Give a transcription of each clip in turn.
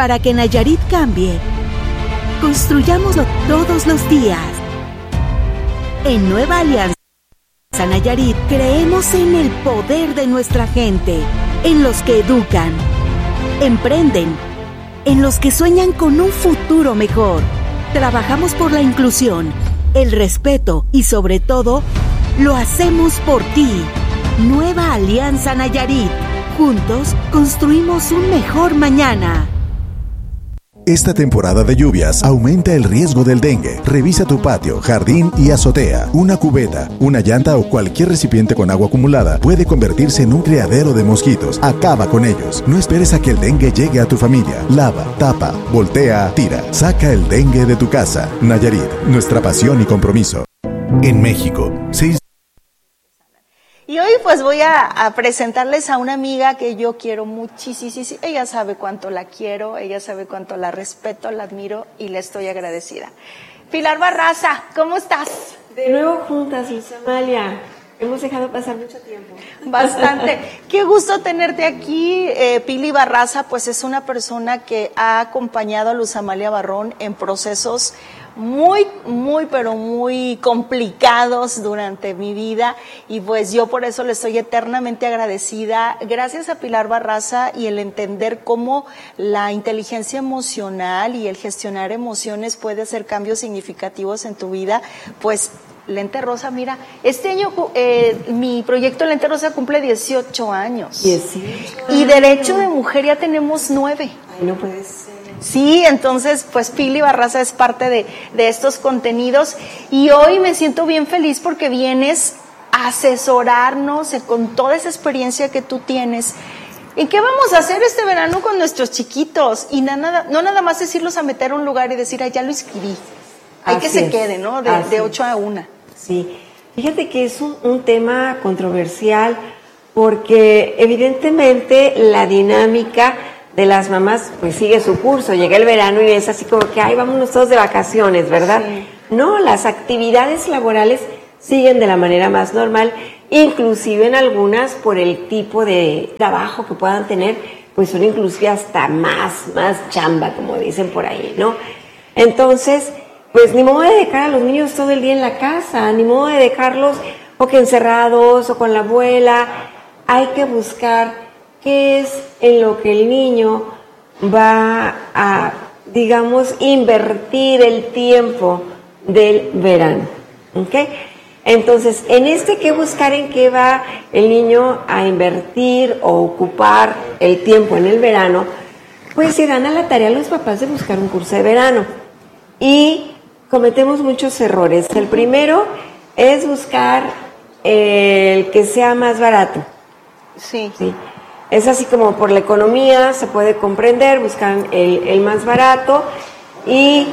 Para que Nayarit cambie, construyámoslo todos los días. En Nueva Alianza Nayarit creemos en el poder de nuestra gente, en los que educan, emprenden, en los que sueñan con un futuro mejor. Trabajamos por la inclusión, el respeto y sobre todo, lo hacemos por ti. Nueva Alianza Nayarit. Juntos construimos un mejor mañana. Esta temporada de lluvias aumenta el riesgo del dengue. Revisa tu patio, jardín y azotea. Una cubeta, una llanta o cualquier recipiente con agua acumulada puede convertirse en un criadero de mosquitos. Acaba con ellos. No esperes a que el dengue llegue a tu familia. Lava, tapa, voltea, tira. Saca el dengue de tu casa. Nayarit, nuestra pasión y compromiso. En México, 6. Y hoy pues voy a presentarles a una amiga que yo quiero muchísimo. Ella sabe cuánto la quiero, ella sabe cuánto la respeto, la admiro y le estoy agradecida. Pilar Barraza, ¿cómo estás? De nuevo juntas, Luz Amalia. Hemos dejado pasar mucho tiempo. Bastante. Qué gusto tenerte aquí. Pili Barraza pues es una persona que ha acompañado a Luz Amalia Barrón en procesos muy complicados durante mi vida y pues yo por eso le estoy eternamente agradecida. Gracias a Pilar Barraza y el entender cómo la inteligencia emocional y el gestionar emociones puede hacer cambios significativos en tu vida, pues Lente Rosa, mira, este año mi proyecto Lente Rosa cumple 18 años. 18 y Derecho de Mujer ya tenemos 9. Ay, no puede ser. Sí, entonces, pues Pili Barraza es parte de estos contenidos y hoy me siento bien feliz porque vienes a asesorarnos con toda esa experiencia que tú tienes. ¿En qué vamos a hacer este verano con nuestros chiquitos? Y no nada más es irlos a meter a un lugar y decir, ya lo inscribí. Hay que se quede, ¿no? De 8 a 1. Sí, fíjate que es un tema controversial porque evidentemente la dinámica de las mamás pues sigue su curso, llega el verano y es así como que ay, vámonos todos de vacaciones, ¿verdad? Sí. No, las actividades laborales siguen de la manera más normal, inclusive en algunas por el tipo de trabajo que puedan tener, pues son inclusive hasta más chamba, como dicen por ahí, ¿no? Entonces, pues ni modo de dejar a los niños todo el día en la casa, ni modo de dejarlos o que encerrados o con la abuela, hay que buscar qué es en lo que el niño va a, digamos, invertir el tiempo del verano, ¿ok? Entonces, en hay que buscar en qué va el niño a invertir o ocupar el tiempo en el verano, pues se dan a la tarea los papás de buscar un curso de verano. Y cometemos muchos errores. El primero es buscar el que sea más barato. Sí. Es así como por la economía se puede comprender, buscan el más barato. Y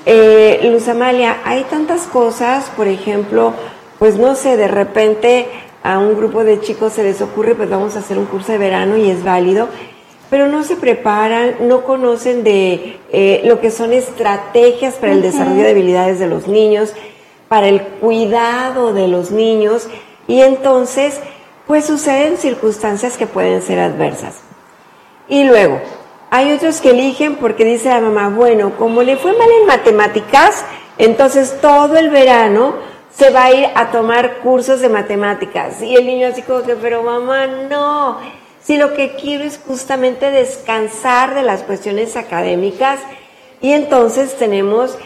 Luz Amalia, hay tantas cosas, por ejemplo, pues no sé, de repente a un grupo de chicos se les ocurre, pues vamos a hacer un curso de verano y es válido, pero no se preparan, no conocen de lo que son estrategias para el desarrollo de habilidades de los niños, para el cuidado de los niños, y entonces pues suceden circunstancias que pueden ser adversas. Y luego, hay otros que eligen porque dice la mamá, bueno, como le fue mal en matemáticas, entonces todo el verano se va a ir a tomar cursos de matemáticas. Y el niño así como que, pero mamá, no. Si lo que quiero es justamente descansar de las cuestiones académicas, y entonces tenemos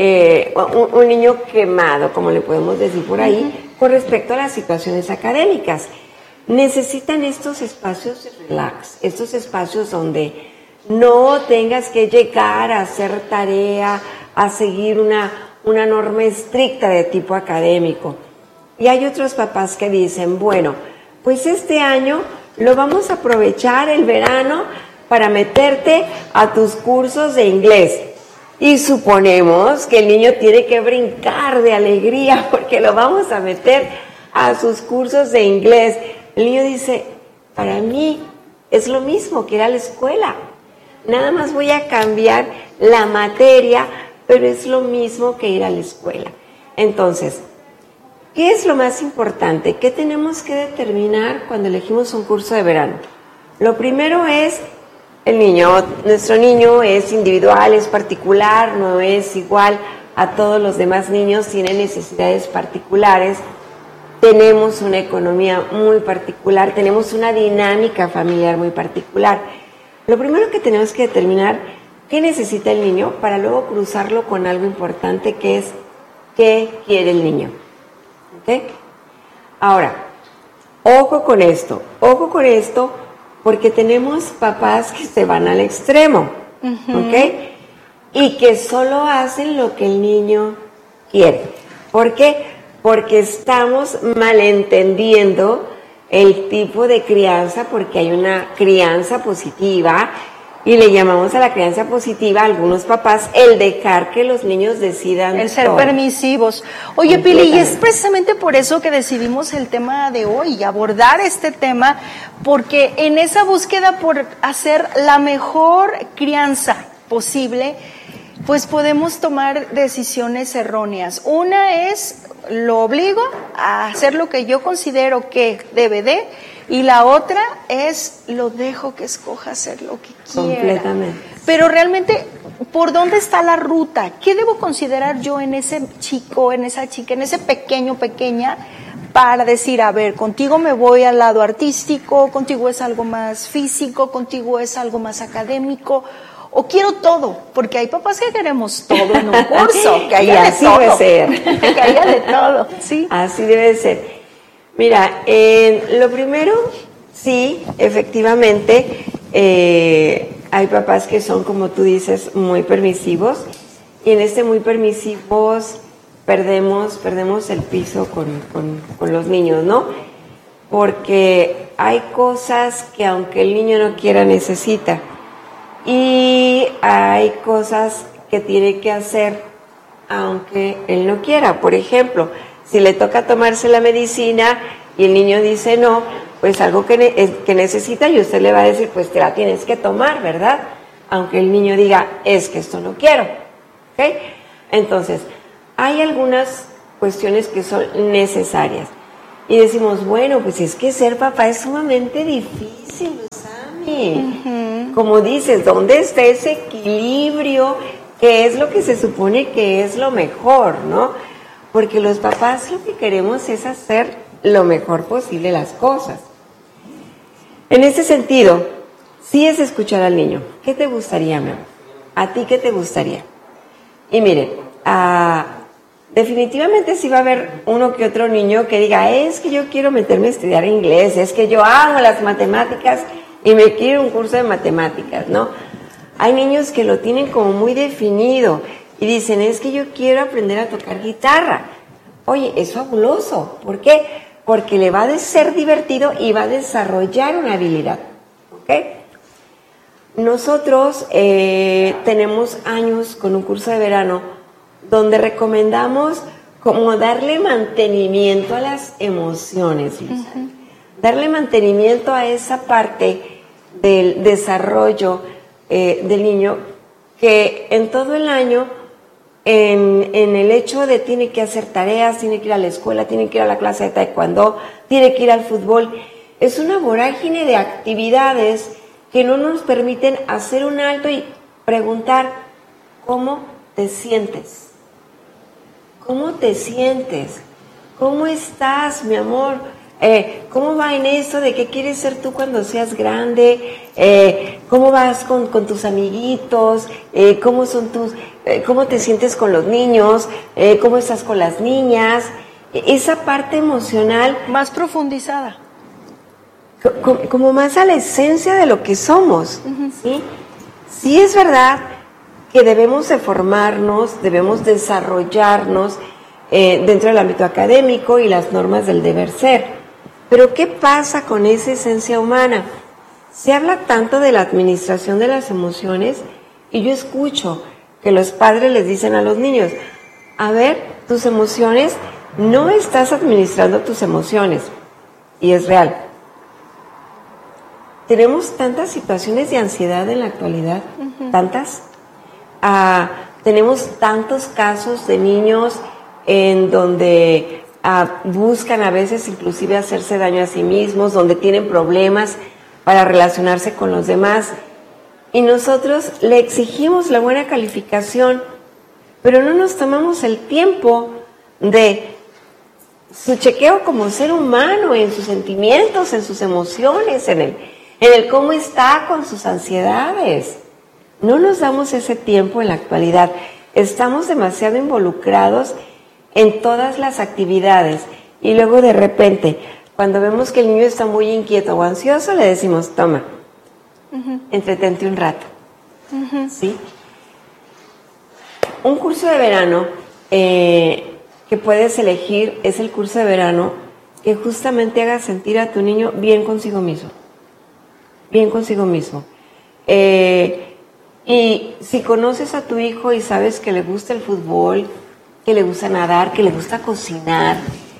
un niño quemado, como le podemos decir por ahí, con respecto a las situaciones académicas. Necesitan estos espacios de relax, estos espacios donde no tengas que llegar a hacer tarea, a seguir una norma estricta de tipo académico. Y hay otros papás que dicen, bueno, pues este año lo vamos a aprovechar el verano para meterte a tus cursos de inglés. Y suponemos que el niño tiene que brincar de alegría porque lo vamos a meter a sus cursos de inglés. El niño dice, para mí es lo mismo que ir a la escuela. Nada más voy a cambiar la materia, pero es lo mismo que ir a la escuela. Entonces, ¿qué es lo más importante? ¿Qué tenemos que determinar cuando elegimos un curso de verano? Lo primero es nuestro niño es individual, es particular, no es igual a todos los demás niños, tiene necesidades particulares, tenemos una economía muy particular, tenemos una dinámica familiar muy particular. Lo primero que tenemos que determinar qué necesita el niño para luego cruzarlo con algo importante que es qué quiere el niño. ¿Ok? Ahora, ojo con esto, porque tenemos papás que se van al extremo, ¿ok? Y que solo hacen lo que el niño quiere. ¿Por qué? Porque estamos malentendiendo el tipo de crianza, porque hay una crianza positiva, y le llamamos a la crianza positiva a algunos papás el dejar que los niños decidan el ser todo. Permisivos. Oye, Pili, y es precisamente por eso que decidimos el tema de hoy, abordar este tema, porque en esa búsqueda por hacer la mejor crianza posible, pues podemos tomar decisiones erróneas. Una es, lo obligo a hacer lo que yo considero que debe de, y la otra es, lo dejo que escoja hacer lo que quiera. Completamente. Pero realmente, ¿por dónde está la ruta? ¿Qué debo considerar yo en ese chico, en esa chica, en ese pequeño, pequeña, para decir, a ver, contigo me voy al lado artístico, contigo es algo más físico, contigo es algo más académico, o quiero todo? Porque hay papás que queremos todo en un curso, que haya de todo. Así debe ser. Que haya de todo, ¿sí? Así debe ser. Mira, lo primero, sí, efectivamente, hay papás que son, como tú dices, muy permisivos, y en este muy permisivos perdemos el piso con los niños, ¿no? Porque hay cosas que aunque el niño no quiera, necesita, y hay cosas que tiene que hacer aunque él no quiera. Por ejemplo, si le toca tomarse la medicina y el niño dice no, pues algo que necesita, y usted le va a decir, pues te la tienes que tomar, ¿verdad? Aunque el niño diga, es que esto no quiero. ¿Ok? Entonces, hay algunas cuestiones que son necesarias. Y decimos, bueno, pues es que ser papá es sumamente difícil, Sammy. Como dices, ¿dónde está ese equilibrio? ¿Qué es lo que se supone que es lo mejor, no? Porque los papás lo que queremos es hacer lo mejor posible las cosas. En ese sentido, sí es escuchar al niño. ¿Qué te gustaría, mi amor? ¿A ti qué te gustaría? Y miren, definitivamente sí va a haber uno que otro niño que diga, es que yo quiero meterme a estudiar inglés, es que yo amo las matemáticas y me quiero un curso de matemáticas, ¿no? Hay niños que lo tienen como muy definido y dicen, es que yo quiero aprender a tocar guitarra. Oye, es fabuloso. ¿Por qué? Porque le va a ser divertido y va a desarrollar una habilidad. ¿Ok? Nosotros tenemos años con un curso de verano donde recomendamos como darle mantenimiento a las emociones, Lisa. Darle mantenimiento a esa parte del desarrollo del niño, que en todo el año, en el hecho de tiene que hacer tareas, tiene que ir a la escuela, tiene que ir a la clase de taekwondo, tiene que ir al fútbol, es una vorágine de actividades que no nos permiten hacer un alto y preguntar, ¿cómo te sientes? ¿Cómo te sientes? ¿Cómo estás, mi amor? ¿Cómo va en eso de qué quieres ser tú cuando seas grande? ¿Cómo vas con tus amiguitos? ¿Cómo te sientes con los niños? ¿Cómo estás con las niñas? Esa parte emocional más profundizada, como más a la esencia de lo que somos, ¿sí? Sí es verdad que debemos de formarnos, debemos desarrollarnos dentro del ámbito académico y las normas del deber ser. Pero ¿qué pasa con esa esencia humana? Se habla tanto de la administración de las emociones y yo escucho que los padres les dicen a los niños, a ver, tus emociones, no estás administrando tus emociones. Y es real. Tenemos tantas situaciones de ansiedad en la actualidad, tantas. Tenemos tantos casos de niños en donde buscan a veces inclusive hacerse daño a sí mismos, donde tienen problemas para relacionarse con los demás. y nosotros le exigimos la buena calificación, pero no nos tomamos el tiempo de su chequeo como ser humano, en sus sentimientos, en sus emociones, en el cómo está con sus ansiedades. No nos damos ese tiempo en la actualidad. Estamos demasiado involucrados en todas las actividades y luego de repente, cuando vemos que el niño está muy inquieto o ansioso, le decimos, toma, entretente un rato. ¿Sí? Un curso de verano que puedes elegir es el curso de verano que justamente haga sentir a tu niño bien consigo mismo. Bien consigo mismo. Y si conoces a tu hijo y sabes que le gusta el fútbol, que le gusta nadar, que le gusta cocinar,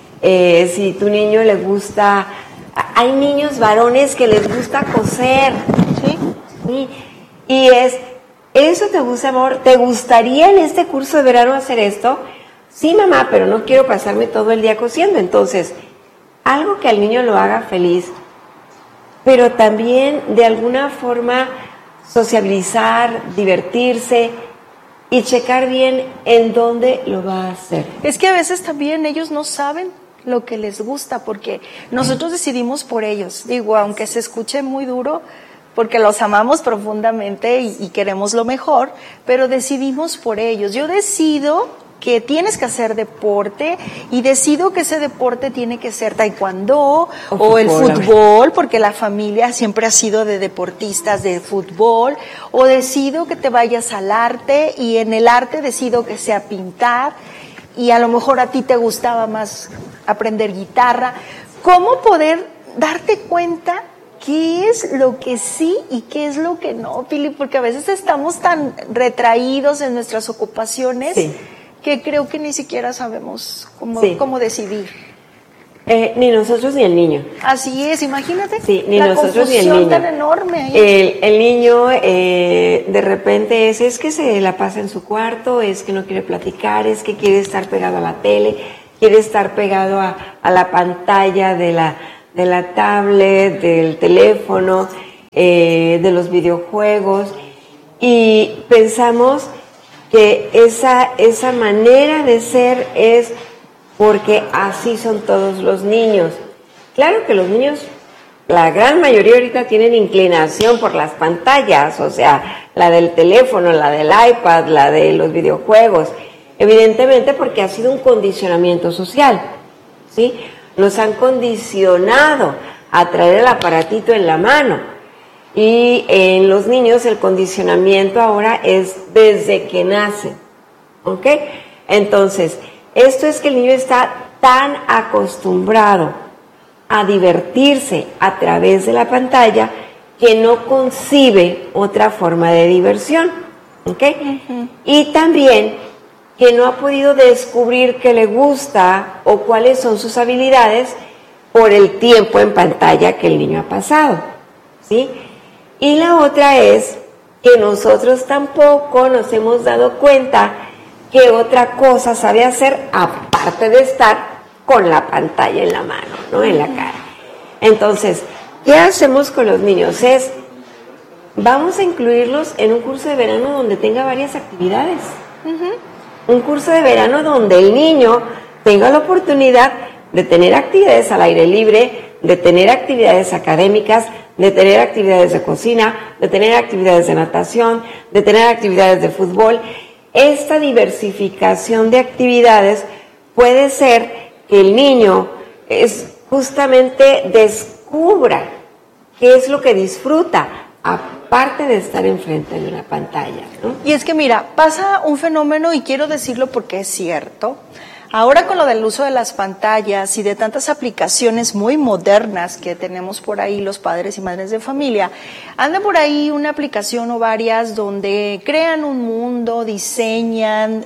si tu niño le gusta... Hay niños varones que les gusta coser, ¿sí? Sí. Y ¿eso te gusta, amor? ¿Te gustaría en este curso de verano hacer esto? Sí, mamá, pero no quiero pasarme todo el día cosiendo. Entonces, algo que al niño lo haga feliz, pero también de alguna forma sociabilizar, divertirse y checar bien en dónde lo va a hacer. Es que a veces también ellos no saben lo que les gusta, porque nosotros decidimos por ellos. Digo, aunque se escuche muy duro, porque los amamos profundamente y queremos lo mejor, pero decidimos por ellos. Yo decido que tienes que hacer deporte y decido que ese deporte tiene que ser taekwondo o el fútbol, porque la familia siempre ha sido de deportistas de fútbol, o decido que te vayas al arte y en el arte decido que sea pintar y a lo mejor a ti te gustaba más aprender guitarra. ¿Cómo poder darte cuenta qué es lo que sí y qué es lo que no, Pili? Porque a veces estamos tan retraídos en nuestras ocupaciones, sí, que creo que ni siquiera sabemos cómo decidir. Ni nosotros ni el niño. Así es, imagínate. Sí, ni la nosotros ni el niño. Tan enorme ahí. El niño de repente es que se la pasa en su cuarto, es que no quiere platicar, es que quiere estar pegado a la tele, quiere estar pegado a la pantalla de la tablet, del teléfono, de los videojuegos, y pensamos que esa manera de ser es porque así son todos los niños. Claro que los niños, la gran mayoría ahorita tienen inclinación por las pantallas, o sea, la del teléfono, la del iPad, la de los videojuegos, evidentemente porque ha sido un condicionamiento social, ¿sí? Nos han condicionado a traer el aparatito en la mano. Y en los niños el condicionamiento ahora es desde que nacen, ¿ok? Entonces, esto es que el niño está tan acostumbrado a divertirse a través de la pantalla que no concibe otra forma de diversión, ¿ok? Y también que no ha podido descubrir qué le gusta o cuáles son sus habilidades por el tiempo en pantalla que el niño ha pasado, ¿sí? Y la otra es que nosotros tampoco nos hemos dado cuenta que otra cosa sabe hacer aparte de estar con la pantalla en la mano, ¿no? En la cara. Entonces, ¿qué hacemos con los niños? Vamos a incluirlos en un curso de verano donde tenga varias actividades. Un curso de verano donde el niño tenga la oportunidad de tener actividades al aire libre, de tener actividades académicas, de tener actividades de cocina, de tener actividades de natación, de tener actividades de fútbol. Esta diversificación de actividades puede ser que el niño justamente descubra qué es lo que disfruta, aparte de estar enfrente de una pantalla, ¿no? Y es que mira, pasa un fenómeno, y quiero decirlo porque es cierto. Ahora con lo del uso de las pantallas y de tantas aplicaciones muy modernas que tenemos por ahí los padres y madres de familia, anda por ahí una aplicación o varias donde crean un mundo, diseñan,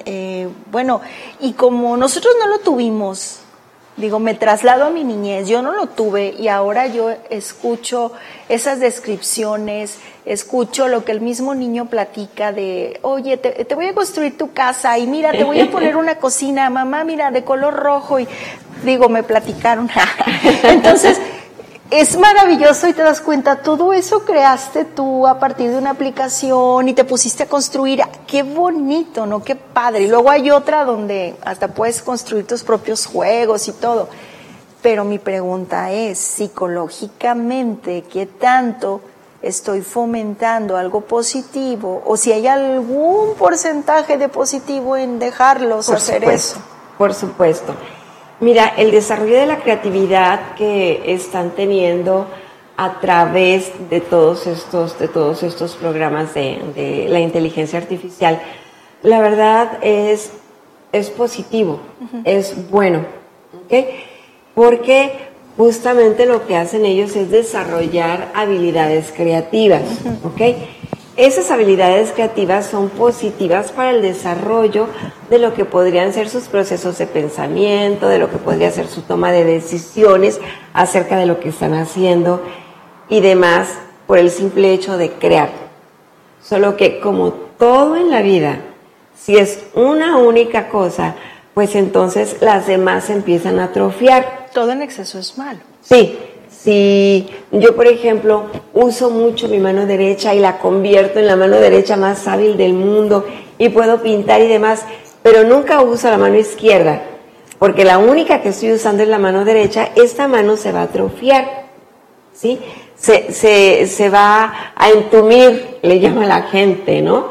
y como nosotros no lo tuvimos, me traslado a mi niñez, yo no lo tuve y ahora yo escucho esas descripciones, escucho lo que el mismo niño platica de, oye, te voy a construir tu casa y mira, te voy a poner una cocina, mamá, mira, de color rojo, y me platicaron. Entonces, es maravilloso y te das cuenta, todo eso creaste tú a partir de una aplicación y te pusiste a construir. Qué bonito, ¿no? Qué padre. Y luego hay otra donde hasta puedes construir tus propios juegos y todo. Pero mi pregunta es, psicológicamente, ¿qué tanto estoy fomentando algo positivo? O si hay algún porcentaje de positivo en dejarlos hacer eso. Por supuesto. Mira, el desarrollo de la creatividad que están teniendo a través de todos estos programas de la inteligencia artificial, la verdad es positivo, es bueno, ¿ok? Porque justamente lo que hacen ellos es desarrollar habilidades creativas, ¿ok? Esas habilidades creativas son positivas para el desarrollo de lo que podrían ser sus procesos de pensamiento, de lo que podría ser su toma de decisiones acerca de lo que están haciendo y demás, por el simple hecho de crear. Solo que como todo en la vida, si es una única cosa, pues entonces las demás empiezan a atrofiar. Todo en exceso es malo. Sí. Si yo, por ejemplo, uso mucho mi mano derecha y la convierto en la mano derecha más hábil del mundo y puedo pintar y demás, pero nunca uso la mano izquierda, porque la única que estoy usando es la mano derecha, esta mano se va a atrofiar, ¿sí? Se va a entumir, le llama la gente, ¿no?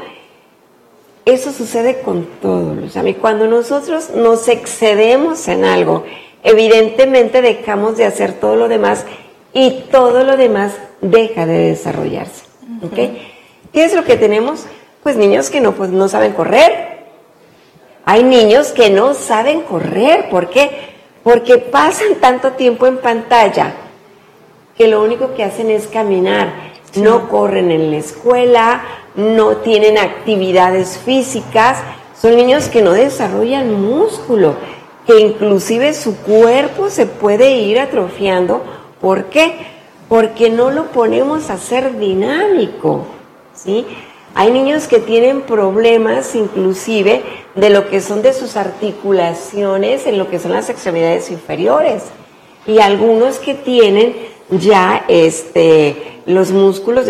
Eso sucede con todo, Luz. A mí, cuando nosotros nos excedemos en algo, evidentemente dejamos de hacer todo lo demás y todo lo demás deja de desarrollarse, ¿ok? ¿Qué es lo que tenemos? Pues niños que no saben correr. Hay niños que no saben correr. ¿Por qué? Porque pasan tanto tiempo en pantalla que lo único que hacen es caminar. Sí. No corren en la escuela, no tienen actividades físicas. Son niños que no desarrollan músculo, que inclusive su cuerpo se puede ir atrofiando. ¿Por qué? Porque no lo ponemos a ser dinámico, ¿sí? Hay niños que tienen problemas inclusive de lo que son de sus articulaciones, en lo que son las extremidades inferiores, y algunos que tienen ya los músculos